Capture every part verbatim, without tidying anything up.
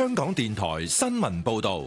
香港電台新聞報道。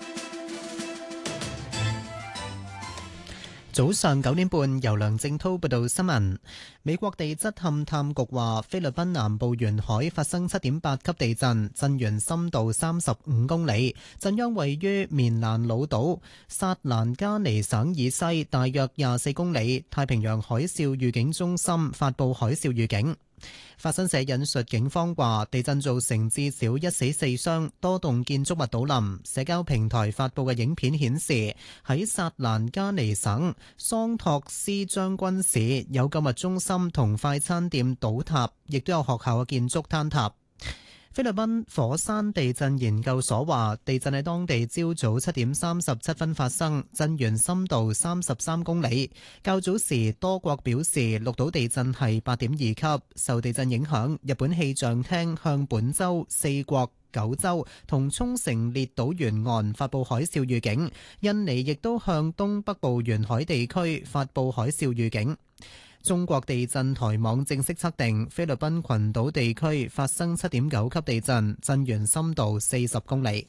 早上九點半，由梁正濤報道新聞。美國地質勘探局話，菲律賓南部沿海發生七點八級地震，震源深度三十五公里，震央位於棉蘭老島薩蘭加尼省以西大約廿四公里。太平洋海嘯預警中心發布海嘯預警。法新社引述警方話，地震造成至少一死四傷，多棟建築物倒冧。社交平台發布嘅影片顯示，喺薩蘭加尼省桑托斯將軍市有購物中心同快餐店倒塌，亦都有學校嘅建築坍塌。菲律賓火山地震研究所話，地震喺當地朝早七點三十七分發生，震源深度三十三公里。較早時，多國表示錄到地震係八點二級。受地震影響，日本氣象廳向本州、四國、九州同沖繩列島沿岸發布海嘯預警。印尼亦都向東北部沿海地區發布海嘯預警。中國地震台網正式測定，菲律賓群島地區發生七點九級地震，震源深度四十公里。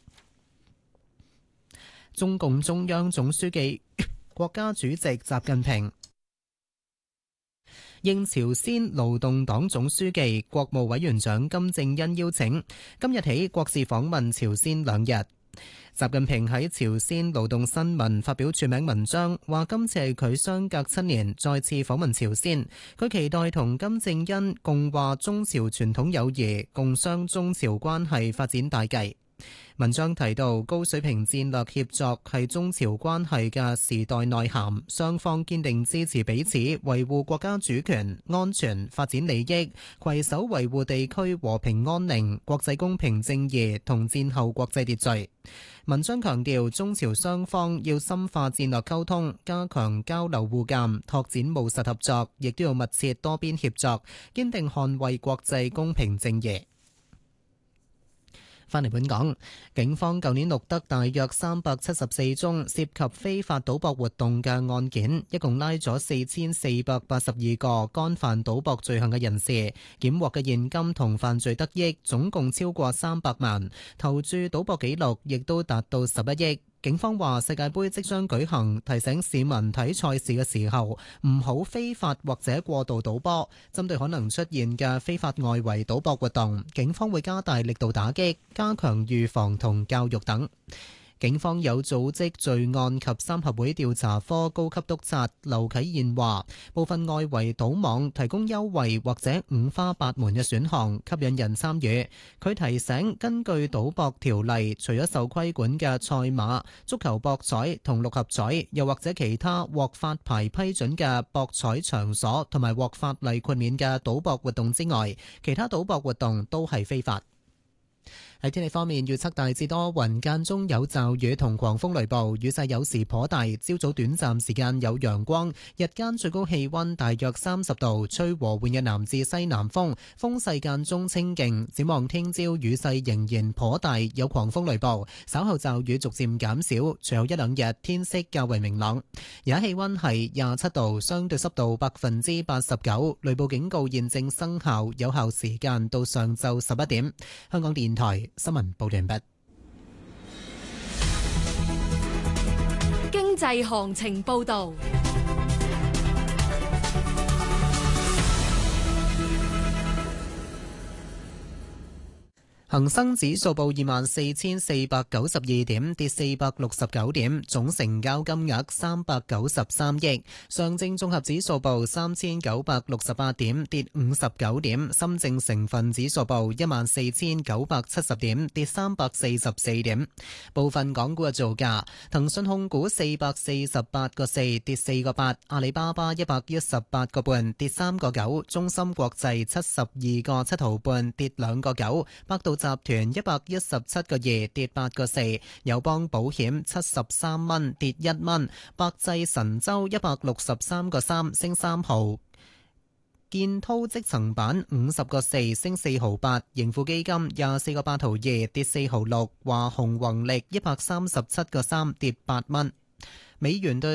中共中央總書記、國家主席習近平應朝鮮勞動黨總書記、國務委員長金正恩邀請，今日起國事訪問朝鮮兩日。習近平喺朝鮮勞動新聞發表署名文章，話今次係佢相隔七年再次訪問朝鮮，佢期待同金正恩共話中朝傳統友誼，共商中朝關係發展大計。文章提到，高水平戰略協作係中朝關係嘅時代內涵，雙方堅定支持彼此維護國家主權、安全、發展利益，攜手維護地區和平安寧、國際公平正義同戰後國際秩序。文章強調，中朝雙方要深化戰略溝通，加強交流互鑑，拓展務實合作，亦都要密切多邊協作，堅定捍衛國際公平正義。返嚟本港，警方舊年錄得大約三百七十四宗涉及非法賭博活動嘅案件，一共拉咗四千四百八十二個干犯賭博罪行嘅人士，檢獲嘅現金同犯罪得益總共超過三百萬，投注賭博記錄亦都達到十一億。警方話世界盃即將舉行，提醒市民睇賽事嘅時候唔好非法或者過度賭波。針對可能出現嘅非法外圍賭博活動，警方會加大力度打擊，加強預防同教育等。警方有組織罪案及三合會調查科高級督察劉啟燕話，部分外圍賭網提供優惠或者五花八門嘅選項，吸引人參與。佢提醒，根據賭博條例，除咗受規管嘅賽馬、足球博彩同六合彩，又或者其他獲發牌批准嘅博彩場所同埋獲法例豁免嘅賭博活動之外，其他賭博活動都係非法。喺天氣方面，預測大致多雲，間中有驟雨同狂風雷暴，雨勢有時頗大。朝早短暫時間有陽光，日間最高氣溫大約三十度，吹和緩嘅南至西南風，風勢間中清勁。展望聽朝雨勢仍然頗大，有狂風雷暴，稍後驟雨逐漸減少，隨後一兩日天色較為明朗。而家氣溫係廿七度，相對濕度百分之八十九，雷暴警告現正生效，有效時間到上晝十一點。香港電台新聞報道完畢。 經濟行情報道。 恒生指數報二萬四千四百九十二點，跌四百六十九點，總成交金額三百九十三億。上證綜合指數報三千九百六十八點，跌五十九點。深證成分指數報一萬四千九百七十點，跌三百四十四點。部分港股嘅造價：騰訊控股四百四十八個四，跌四個八；阿里巴巴一百一十八個半，跌三個九；中芯國際七十二個七毫半，跌兩個九；百度集團一百一十七個二，跌八個四；友邦保險七十三蚊，跌一蚊；百濟神州一百六十三個三，升三毫；建滔積層板五十個四，升四毫八；盈富基金廿四個八毫二，跌四毫六；華虹宏力一百三十七個三，跌八蚊。美元對